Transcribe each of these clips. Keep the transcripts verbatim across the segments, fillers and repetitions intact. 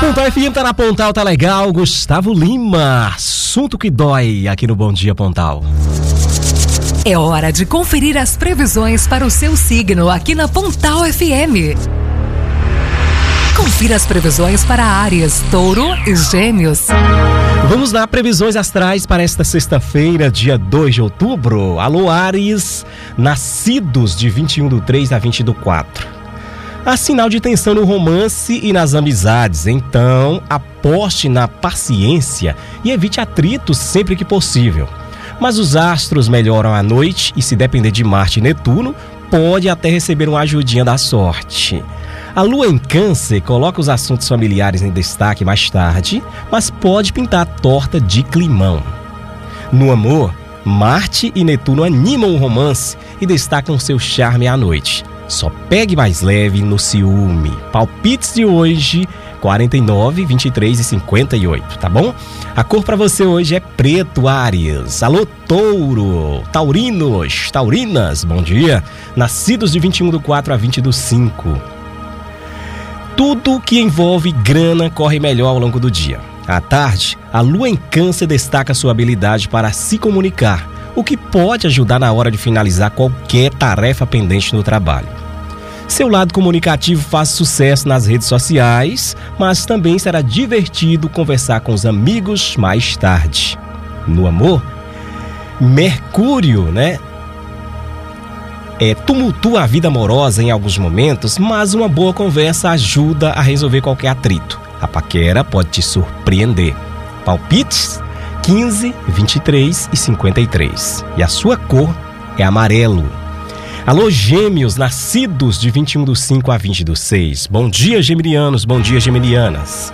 Pontal F M tá na Pontal, tá legal. Gustavo Lima, assunto que dói aqui no Bom Dia Pontal. É hora de conferir as previsões para o seu signo aqui na Pontal F M. Confira as previsões para Áries, Touro e Gêmeos. Vamos lá, previsões astrais para esta sexta-feira, dia dois de outubro. Alô, Áries, nascidos de vinte e um do três a vinte do quatro. Há sinal de tensão no romance e nas amizades, então aposte na paciência e evite atritos sempre que possível. Mas os astros melhoram à noite e, se depender de Marte e Netuno, pode até receber uma ajudinha da sorte. A lua em Câncer coloca os assuntos familiares em destaque mais tarde, mas pode pintar torta de climão. No amor, Marte e Netuno animam o romance e destacam seu charme à noite. Só pegue mais leve no ciúme. Palpites de hoje, quarenta e nove, vinte e três e cinquenta e oito, tá bom? A cor pra você hoje é preto, Áries. Alô, Touro, taurinos, taurinas, bom dia. Nascidos de vinte e um do quatro a vinte do cinco. Tudo que envolve grana corre melhor ao longo do dia. À tarde, a lua em Câncer destaca sua habilidade para se comunicar, o que pode ajudar na hora de finalizar qualquer tarefa pendente no trabalho. Seu lado comunicativo faz sucesso nas redes sociais, mas também será divertido conversar com os amigos mais tarde. No amor, Mercúrio, né? É, tumultua a vida amorosa em alguns momentos, mas uma boa conversa ajuda a resolver qualquer atrito. A paquera pode te surpreender. Palpites? quinze, vinte e três e cinquenta e três. E a sua cor é amarelo. Alô, Gêmeos, nascidos de vinte e um do cinco a vinte do seis. Bom dia, geminianos, bom dia, geminianas.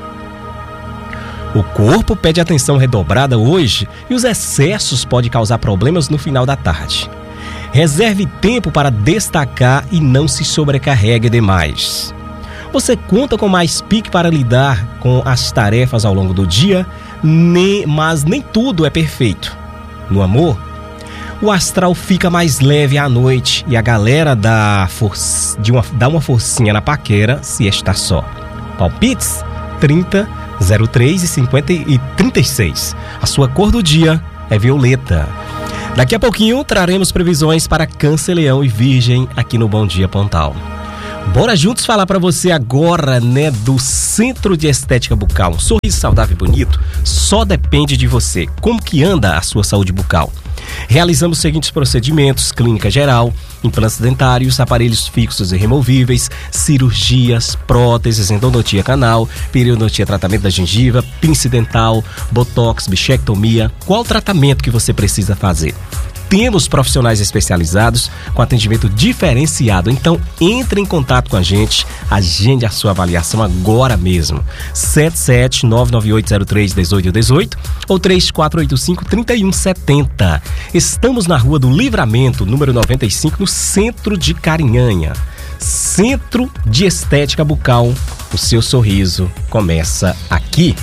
O corpo pede atenção redobrada hoje e os excessos podem causar problemas no final da tarde. Reserve tempo para destacar e não se sobrecarregue demais. Você conta com mais pique para lidar com as tarefas ao longo do dia, nem, mas nem tudo é perfeito. No amor, o astral fica mais leve à noite e a galera dá, for, de uma, dá uma forcinha na paquera se está só. Palpites? trinta, zero três e cinquenta e trinta e seis. A sua cor do dia é violeta. Daqui a pouquinho traremos previsões para Câncer, Leão e Virgem aqui no Bom Dia Pontal. Bora juntos falar para você agora, né, do Centro de Estética Bucal. Um sorriso saudável e bonito só depende de você. Como que anda a sua saúde bucal? Realizamos os seguintes procedimentos: clínica geral, implantes dentários, aparelhos fixos e removíveis, cirurgias, próteses, endodontia canal, periodontia, tratamento da gengiva, pince dental, botox, bichectomia. Qual tratamento que você precisa fazer? Temos profissionais especializados com atendimento diferenciado, então entre em contato com a gente, agende a sua avaliação agora mesmo. sete sete nove nove oito zero três um oito um oito ou três quatro oito cinco, três um sete zero. Estamos na Rua do Livramento, número noventa e cinco, no centro de Carinhanha. Centro de Estética Bucal, o seu sorriso começa aqui.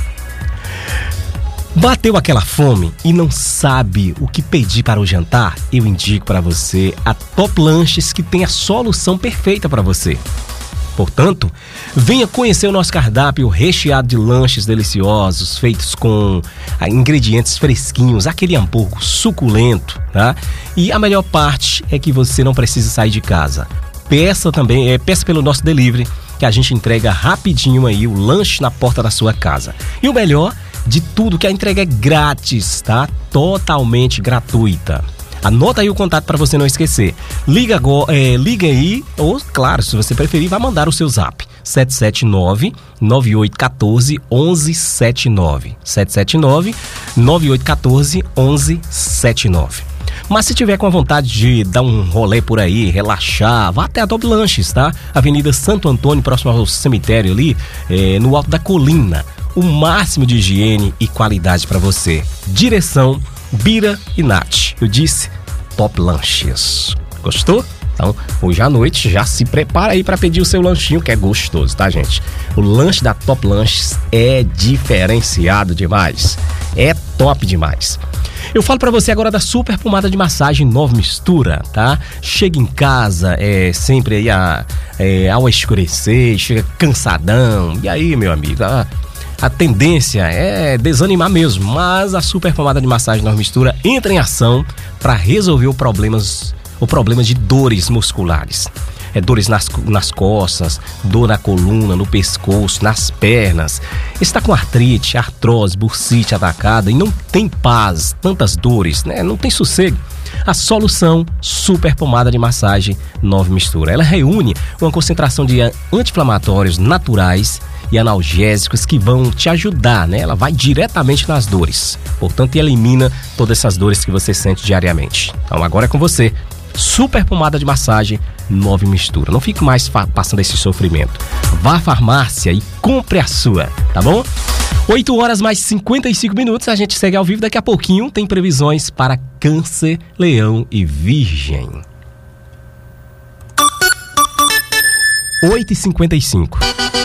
Bateu aquela fome e não sabe o que pedir para o jantar? Eu indico para você a Top Lanches, que tem a solução perfeita para você. Portanto, venha conhecer o nosso cardápio recheado de lanches deliciosos, feitos com ingredientes fresquinhos, aquele hambúrguer suculento, tá? E a melhor parte é que você não precisa sair de casa. Peça também, é, peça pelo nosso delivery, que a gente entrega rapidinho aí o lanche na porta da sua casa. E o melhor de tudo, que a entrega é grátis, tá? Totalmente gratuita. Anota aí o contato para você não esquecer. Liga, agora, é, liga aí, ou claro, se você preferir, vai mandar o seu zap. sete sete nove, nove oito um quatro, um um sete nove. sete sete nove, nove oito um quatro, um um sete nove. Mas se tiver com a vontade de dar um rolê por aí, relaxar, vá até a Top Lanches, tá? Avenida Santo Antônio, próximo ao cemitério ali, é, no alto da colina. O máximo de higiene e qualidade para você. Direção Bira e Nath. Eu disse Top Lanches. Gostou? Então, hoje à noite já se prepara aí para pedir o seu lanchinho, que é gostoso, tá, gente? O lanche da Top Lanches é diferenciado demais. É top demais. Eu falo pra você agora da super pomada de massagem Nova Mistura, tá? Chega em casa, é sempre aí a, é, ao escurecer, chega cansadão. E aí, meu amigo, ah, a tendência é desanimar mesmo, mas a Super Pomada de Massagem Nova Mistura entra em ação para resolver o, problemas, o problema de dores musculares. É dores nas, nas costas, dor na coluna, no pescoço, nas pernas. Está com artrite, artrose, bursite atacada e não tem paz, tantas dores, né? Não tem sossego. A solução Super Pomada de Massagem Nova Mistura. Ela reúne uma concentração de anti-inflamatórios naturais e analgésicos que vão te ajudar, né? Ela vai diretamente nas dores. Portanto, elimina todas essas dores que você sente diariamente. Então, agora é com você. Super Pomada de Massagem Nova Mistura. Não fique mais fa- passando esse sofrimento. Vá à farmácia e compre a sua, tá bom? oito horas mais cinquenta e cinco minutos, a gente segue ao vivo. Daqui a pouquinho tem previsões para Câncer, Leão e Virgem. oito e cinquenta e cinco.